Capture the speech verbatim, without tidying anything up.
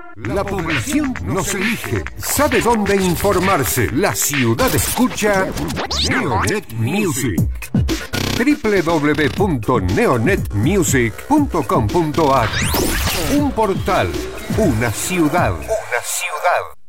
La población nos elige. ¿Sabe dónde informarse? La ciudad escucha Neonet Music. doble u doble u doble u punto neonet music punto com punto a r. Un portal, una ciudad. Una ciudad.